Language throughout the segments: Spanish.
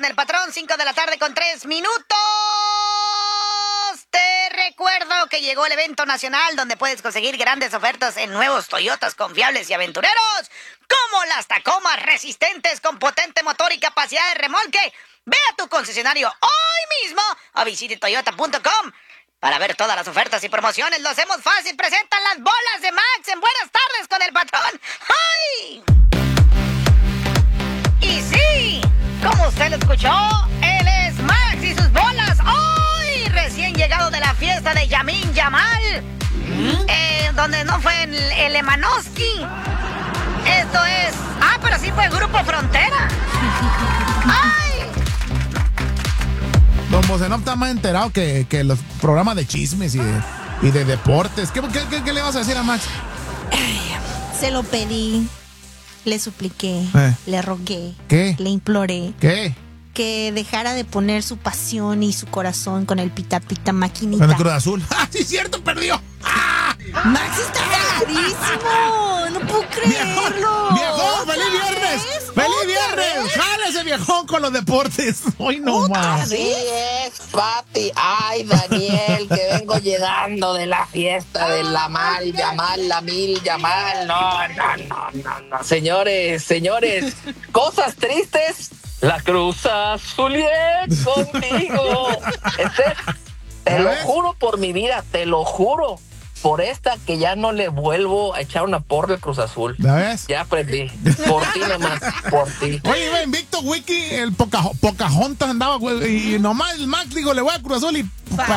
con el patrón, 5 de la tarde con 3 minutos. Te recuerdo que llegó el evento nacional donde puedes conseguir grandes ofertas en nuevos Toyotas confiables y aventureros, como las Tacomas resistentes con potente motor y capacidad de remolque. Ve a tu concesionario hoy mismo o visite toyota.com para ver todas las ofertas y promociones. Lo hacemos fácil. Presentan las bolas de Max en Buenas Tardes con el patrón. ¡Ay! Y sí, como usted lo escuchó, él es Max y sus bolas. Hoy recién llegado de la fiesta de Yamin Yamal, donde no fue el Emanovsky. Esto es... pero sí fue el Grupo Frontera. ¡Ay! Don Bocenov está más enterado que los programas de chismes y de deportes. ¿Qué le vas a decir a Max? Se lo pedí, le supliqué, le rogué, ¿qué? Le imploré. ¿Qué? Que dejara de poner su pasión y su corazón con el pita pita maquinita. Con el Cruz Azul. ¡Ah, sí, cierto! ¡Perdió! ¡Ah! Max está cagadísimo. No puedo creerlo. ¡Viejón! ¡Feliz viernes! ¡Feliz viernes! ¡Jálese, viejón, con los deportes! ¡Hoy no más! Sí es, Pati. Ay, Daniel, que vengo llegando de la fiesta de la la mil Yamal. No. Señores, cosas tristes. La Cruz Azuliet contigo. Te lo juro por mi vida, te lo juro. Por esta que ya no le vuelvo a echar una porra al Cruz Azul. ¿Ya ves? Ya aprendí. Por ti nomás, por ti. Oye, iba invicto Wiki, el Pocahontas andaba, güey, y nomás el Max digo, le voy a Cruz Azul y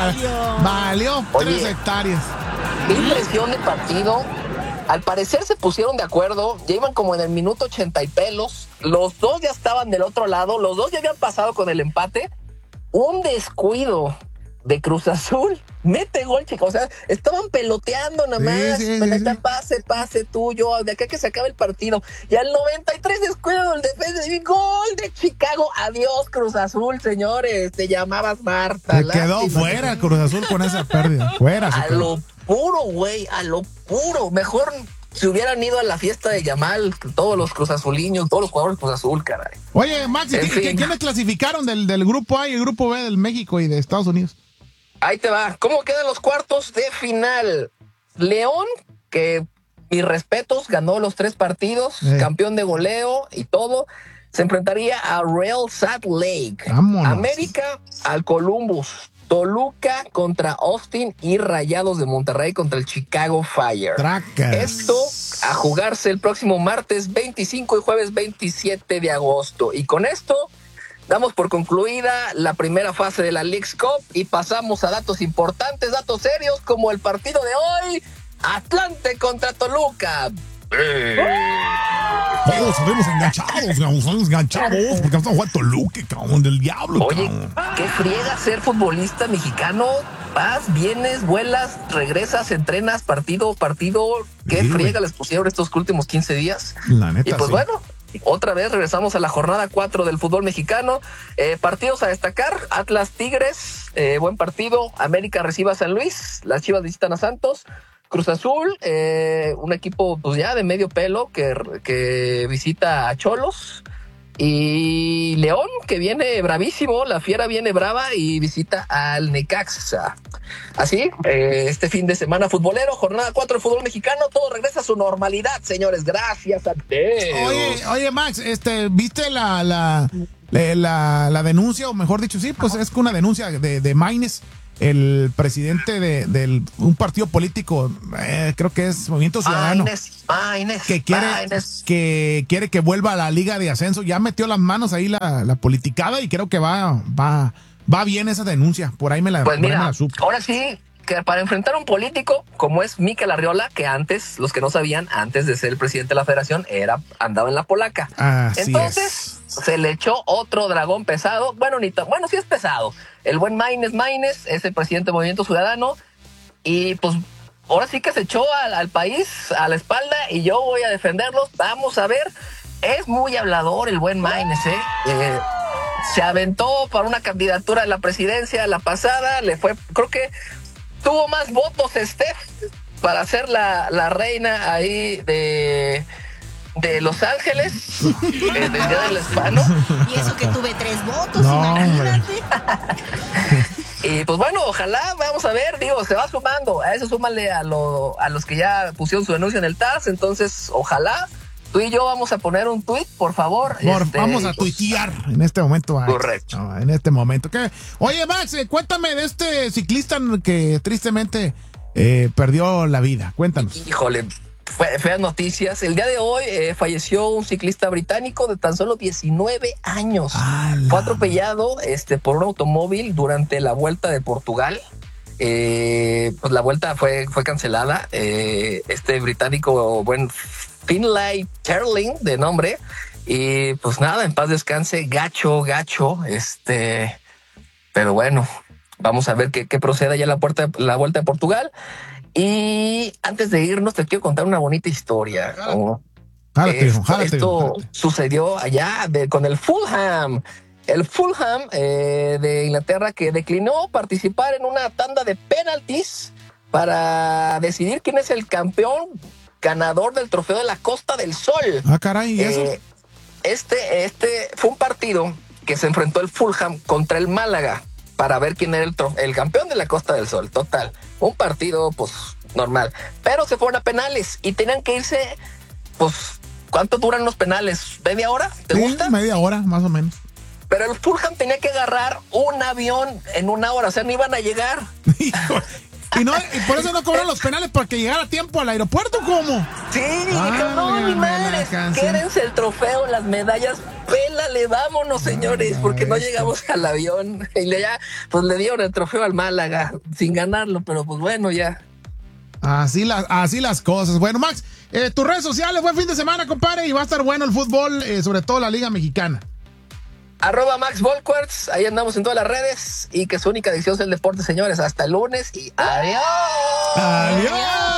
valió 3 hectáreas. Qué impresión de partido. Al parecer se pusieron de acuerdo, ya iban como en el minuto 80 y pelos. Los dos ya estaban del otro lado, los dos ya habían pasado con el empate. Un descuido de Cruz Azul, mete gol, chicos. O sea, estaban peloteando nada más. Sí. Pase tuyo, de acá que se acabe el partido. Y al 93 descuido del defensa y gol de Chicago. Adiós, Cruz Azul, señores. Te llamabas Marta. Se quedó fuera el Cruz Azul con esa pérdida. Fuera. A lo puro, güey, a lo puro. Mejor si hubieran ido a la fiesta de Yamal, todos los Cruz Azuliños, todos los jugadores de Cruz Azul, caray. Oye, Max, ¿quiénes clasificaron del grupo A y el grupo B del México y de Estados Unidos? Ahí te va. ¿Cómo quedan los cuartos de final? León, que mis respetos, ganó los 3 partidos, campeón de goleo y todo, se enfrentaría a Real Salt Lake. Vámonos. América al Columbus. Toluca contra Austin y Rayados de Monterrey contra el Chicago Fire. Tracas. Esto a jugarse el próximo martes 25 y jueves 27 de agosto. Y con esto damos por concluida la primera fase de la Leagues Cup y pasamos a datos importantes, datos serios, como el partido de hoy, Atlante contra Toluca. Todos salimos enganchados, porque estamos jugando Toluca, cabrón, del diablo. Oye, cabrón. ¿qué friega ser futbolista mexicano? Vas, vienes, vuelas, regresas, entrenas, partido. ¿Qué friega les pusieron estos últimos 15 días? La neta, y pues sí. bueno, otra vez regresamos a la jornada 4 del fútbol mexicano. Partidos a destacar: Atlas Tigres, buen partido. América recibe a San Luis, las Chivas visitan a Santos. Cruz Azul, un equipo pues ya de medio pelo que visita a Cholos. Y León, que viene bravísimo, la Fiera viene brava y visita al Necaxa. Así, este fin de semana futbolero, jornada 4 de fútbol mexicano, todo regresa a su normalidad, señores. Gracias a Dios. Oye, Max, ¿viste la denuncia, o mejor dicho, sí, pues es una denuncia de Maines, el presidente de un partido político, creo que es Movimiento Ciudadano, que quiere que vuelva a la Liga de Ascenso? Ya metió las manos ahí la politicada y creo que va bien esa denuncia. Por ahí me la supe. Ahora sí, que para enfrentar a un político como es Mikel Arriola, que antes, los que no sabían, antes de ser el presidente de la federación, andaba en la polaca. Entonces se le echó otro dragón pesado. Bueno, sí es pesado. El buen Maines es el presidente del Movimiento Ciudadano y pues ahora sí que se echó al país a la espalda y yo voy a defenderlos. Vamos a ver. Es muy hablador el buen Maines, se aventó para una candidatura a la presidencia la pasada, le fue, creo que tuvo más votos Steph para ser la reina ahí de Los Ángeles, del Día del Hispano. Y eso que tuve 3 votos, imagínate. Y pues bueno, ojalá, vamos a ver, digo, se va sumando. A eso súmale a los que ya pusieron su denuncia en el TAS. Entonces, ojalá tú y yo vamos a poner un tuit, por favor. Vamos a tuitear en este momento. Correcto. En este momento. ¿Qué? Oye, Max, cuéntame de este ciclista que tristemente perdió la vida. Cuéntanos. Híjole, feas noticias. El día de hoy falleció un ciclista británico de tan solo 19 años. Fue atropellado por un automóvil durante la Vuelta de Portugal. Pues la vuelta fue cancelada. Este británico, Finlay Terling de nombre, y pues nada, en paz descanse, gacho, pero bueno, vamos a ver qué procede ya la Vuelta de Portugal. Y antes de irnos te quiero contar una bonita historia. Esto sucedió allá con el Fulham. El Fulham de Inglaterra, que declinó participar en una tanda de penaltis para decidir quién es el campeón ganador del trofeo de la Costa del Sol. Caray, ¿y eso? Este fue un partido que se enfrentó el Fulham contra el Málaga para ver quién era el campeón de la Costa del Sol. Total, un partido pues normal, pero se fueron a penales y tenían que irse, pues, ¿cuánto duran los penales? ¿Media hora? ¿Te gusta? Media hora, más o menos. Pero el Fulham tenía que agarrar un avión en 1 hora, o sea, no iban a llegar. Y por eso no cobraron los penales, porque llegara a tiempo al aeropuerto, ¿cómo? Sí, no, mi madre, quédense el trofeo, las medallas, pélale, vámonos, señores, porque no llegamos al avión. Y pues le dieron el trofeo al Málaga, sin ganarlo, pero pues bueno, ya. Así las cosas. Bueno, Max, tus redes sociales, buen fin de semana, compadre, y va a estar bueno el fútbol, sobre todo la Liga Mexicana. @MaxVolquerts, ahí andamos en todas las redes, y que su única adicción es el deporte, señores. Hasta el lunes y adiós. Adiós.